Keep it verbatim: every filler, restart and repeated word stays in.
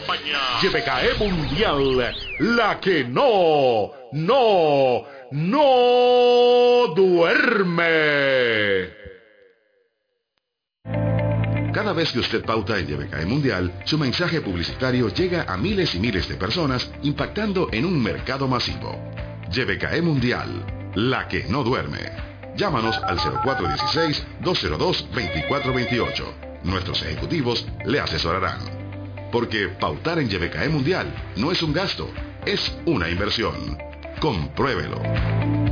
Y B K E Mundial, la que no, no, no duerme. Cada vez que usted pauta en Y B K E Mundial, su mensaje publicitario llega a miles y miles de personas, impactando en un mercado masivo. Y B K E Mundial, la que no duerme. Llámanos al cero cuatro uno seis, dos cero dos, dos cuatro dos ocho. Nuestros ejecutivos le asesorarán. Porque pautar en Y B K E Mundial no es un gasto, es una inversión. Compruébelo.